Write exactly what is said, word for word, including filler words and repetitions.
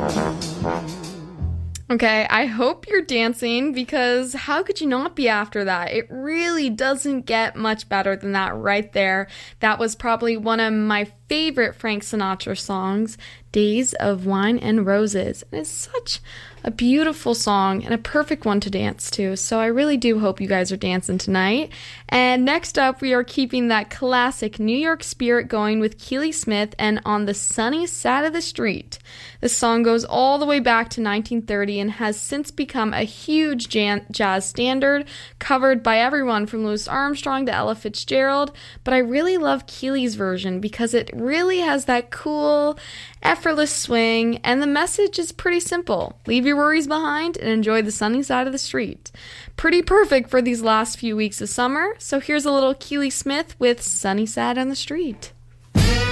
Okay, I hope you're dancing because how could you not be after that? It really doesn't get much better than that right there. That was probably one of my favorite Frank Sinatra songs, Days of Wine and Roses. And it's such a beautiful song and a perfect one to dance to. So I really do hope you guys are dancing tonight. And next up, we are keeping that classic New York spirit going with Keely Smith and On the Sunny Side of the Street. This song goes all the way back to nineteen thirty and has since become a huge jan- jazz standard, covered by everyone from Louis Armstrong to Ella Fitzgerald. But I really love Keely's version because it really has that cool, effortless swing, and the message is pretty simple. Leave your worries behind and enjoy the sunny side of the street. Pretty perfect for these last few weeks of summer, so here's a little Keely Smith with Sunny Side on the Street.